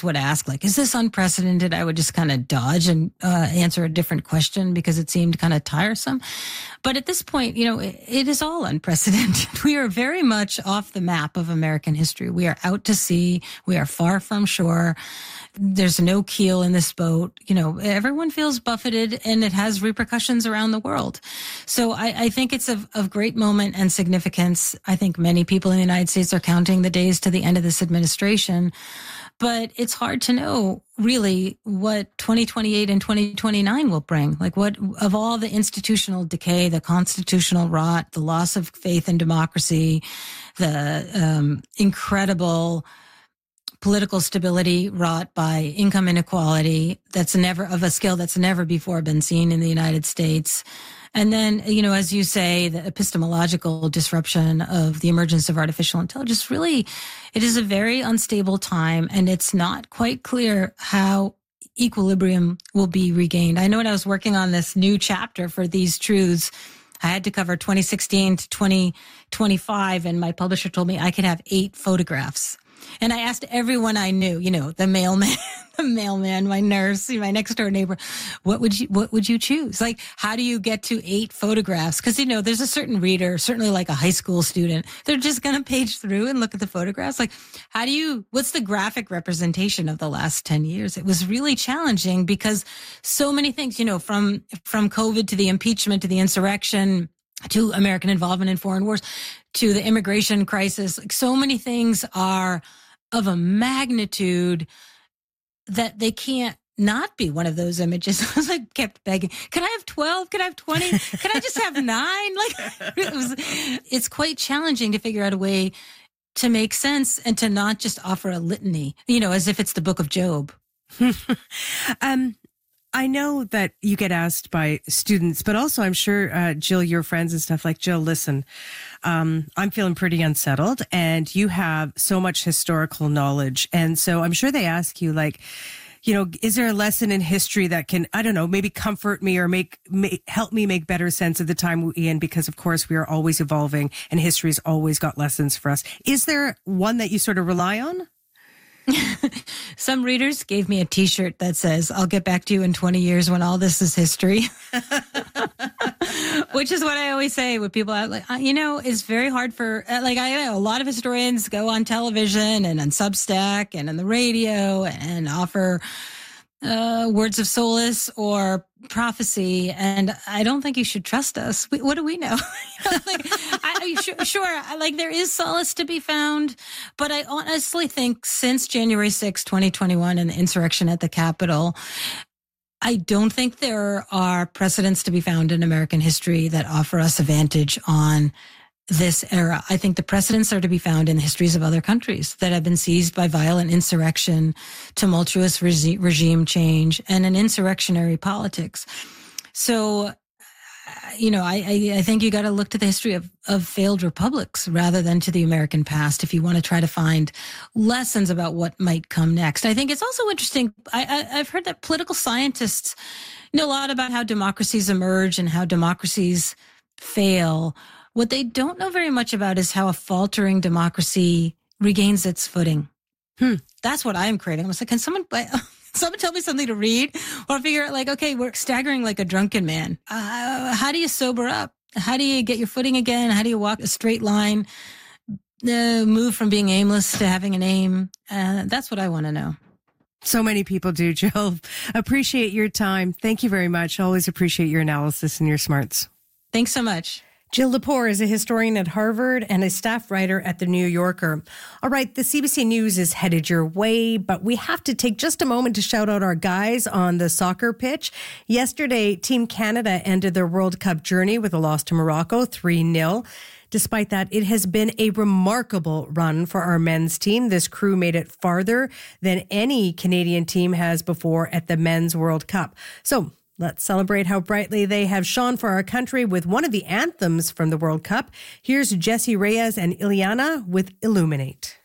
journalists would ask, like, is this unprecedented? I would just kind of dodge and answer a different question because it seemed kind of tiresome. But at this point, it is all unprecedented. We are very much off the map of American history. We are out to sea. We are far from shore. There's no keel in this boat. Everyone feels buffeted, and it has repercussions around the world. So I think it's of great moment and significance. I think many people in the United States are counting the days to the end of this administration. But it's hard to know really what 2028 and 2029 will bring. Like, what of all the institutional decay, the constitutional rot, the loss of faith in democracy, the incredible political stability wrought by income inequality that's never of a scale that's never before been seen in the United States. And then, as you say, the epistemological disruption of the emergence of artificial intelligence, really, it is a very unstable time, and it's not quite clear how equilibrium will be regained. I know when I was working on this new chapter for These Truths, I had to cover 2016 to 2025, and my publisher told me I could have 8 photographs. And I asked everyone I knew, the mailman, my nurse, my next door neighbor, what would you choose? Like, how do you get to 8 photographs? Because, there's a certain reader, certainly like a high school student, they're just going to page through and look at the photographs. Like, what's the graphic representation of the last 10 years? It was really challenging because so many things, from COVID to the impeachment to the insurrection, to American involvement in foreign wars, to the immigration crisis. Like, so many things are of a magnitude that they can't not be one of those images. I was like, kept begging, can I have 12? Can I have 20? Can I just have 9? Like, it's quite challenging to figure out a way to make sense and to not just offer a litany, as if it's the book of Job. I know that you get asked by students, but also I'm sure, Jill, your friends and stuff like, Jill, listen, I'm feeling pretty unsettled and you have so much historical knowledge. And so I'm sure they ask you, like, is there a lesson in history that can, I don't know, maybe comfort me or help me make better sense of the time we're in? Because of course we are always evolving and history's always got lessons for us. Is there one that you sort of rely on? Some readers gave me a T-shirt that says, I'll get back to you in 20 years when all this is history. Which is what I always say with people. It's very hard for, I know a lot of historians go on television and on Substack and on the radio and offer words of solace or prophecy, and I don't think you should trust us. What do we know? Sure, there is solace to be found, but I honestly think since January 6, 2021 and the insurrection at the Capitol, I don't think there are precedents to be found in American history that offer us a vantage on this era. I think the precedents are to be found in the histories of other countries that have been seized by violent insurrection, tumultuous regime change, and an insurrectionary politics. So, I think you got to look to the history of failed republics rather than to the American past if you want to try to find lessons about what might come next. I think it's also interesting. I've heard that political scientists know a lot about how democracies emerge and how democracies fail. What they don't know very much about is how a faltering democracy regains its footing. That's what I'm creating. I was like, can someone tell me something to read or figure out, okay, we're staggering like a drunken man. How do you sober up? How do you get your footing again? How do you walk a straight line, move from being aimless to having an aim? That's what I want to know. So many people do, Jill. Appreciate your time. Thank you very much. Always appreciate your analysis and your smarts. Thanks so much. Jill Lepore is a historian at Harvard and a staff writer at The New Yorker. All right, the CBC News is headed your way, but we have to take just a moment to shout out our guys on the soccer pitch. Yesterday, Team Canada ended their World Cup journey with a loss to Morocco, 3-0. Despite that, it has been a remarkable run for our men's team. This crew made it farther than any Canadian team has before at the Men's World Cup. So, let's celebrate how brightly they have shone for our country with one of the anthems from the World Cup. Here's Jesse Reyes and Ileana with Illuminate.